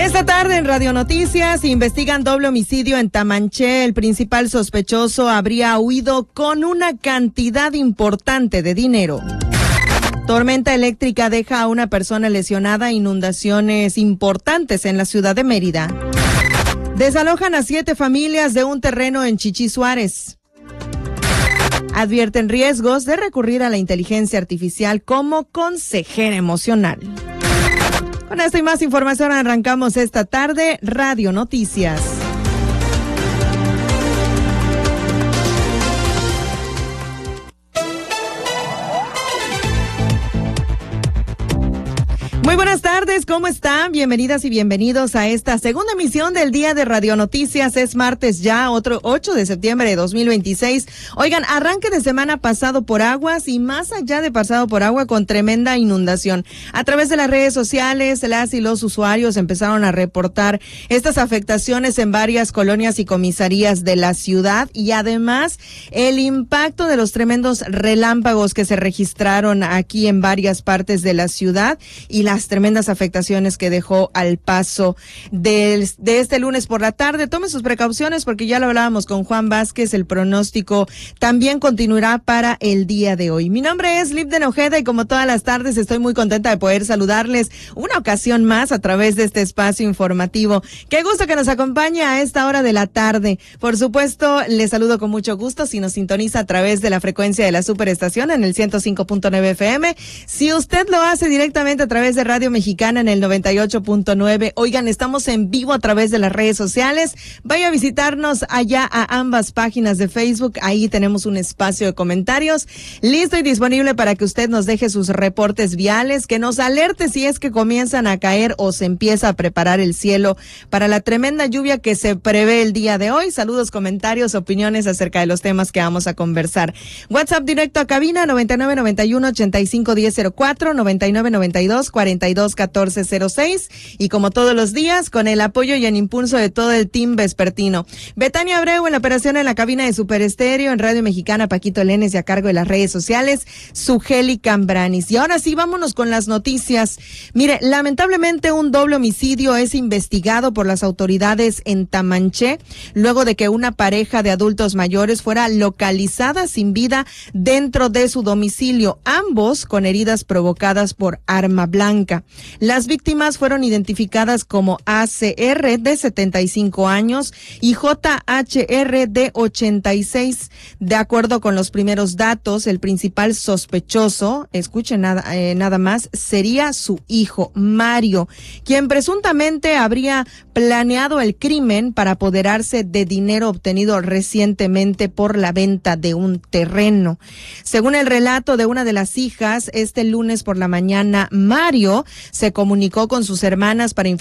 Esta tarde en Radio Noticias investigan doble homicidio en Tamanché. El principal sospechoso habría huido con una cantidad importante de dinero. Tormenta eléctrica deja a una persona lesionada, inundaciones importantes en la ciudad de Mérida. Desalojan a 7 familias de un terreno en Chichí Suárez. Advierten riesgos de recurrir a la inteligencia artificial como consejera emocional. Con esta y más información arrancamos esta tarde Radio Noticias. Muy buenas tardes, ¿cómo están? Bienvenidas y bienvenidos a esta segunda emisión del día de Radio Noticias. Es martes ya, otro 8 de septiembre de 2026. Oigan, arranque de semana pasado por aguas y más allá de pasado por agua con tremenda inundación. A través de las redes sociales, las y los usuarios empezaron a reportar estas afectaciones en varias colonias y comisarías de la ciudad y además el impacto de los tremendos relámpagos que se registraron aquí en varias partes de la ciudad y las tremendas afectaciones que dejó al paso de este lunes por la tarde. Tome sus precauciones porque ya lo hablábamos con Juan Vázquez, el pronóstico también continuará para el día de hoy. Mi nombre es Lipden Ojeda y como todas las tardes estoy muy contenta de poder saludarles una ocasión más a través de este espacio informativo. Qué gusto que nos acompañe a esta hora de la tarde. Por supuesto, les saludo con mucho gusto si nos sintoniza a través de la frecuencia de la superestación en el 105.9 FM. Si usted lo hace directamente a través de Radio Mexicana en el 98.9. Oigan, estamos en vivo a través de las redes sociales. Vaya a visitarnos allá a ambas páginas de Facebook. Ahí tenemos un espacio de comentarios listo y disponible para que usted nos deje sus reportes viales, que nos alerte si es que comienzan a caer o se empieza a preparar el cielo para la tremenda lluvia que se prevé el día de hoy. Saludos, comentarios, opiniones acerca de los temas que vamos a conversar. WhatsApp directo a cabina 9991-851004, 9992-421406 y como todos los días con el apoyo y el impulso de todo el team vespertino. Betania Abreu en la operación en la cabina de Super Estéreo, en Radio Mexicana Paquito Lenes y a cargo de las redes sociales Sugeli Cambranis. Y ahora sí, vámonos con las noticias. Mire, lamentablemente un doble homicidio es investigado por las autoridades en Tamanché luego de que una pareja de adultos mayores fuera localizada sin vida dentro de su domicilio, ambos con heridas provocadas por arma blanca. Las víctimas fueron identificadas como ACR de 75 años y JHR de 86. De acuerdo con los primeros datos, el principal sospechoso, escuchen nada más, sería su hijo, Mario, quien presuntamente habría planeado el crimen para apoderarse de dinero obtenido recientemente por la venta de un terreno. Según el relato de una de las hijas, este lunes por la mañana, Mario se comunicó con sus hermanas para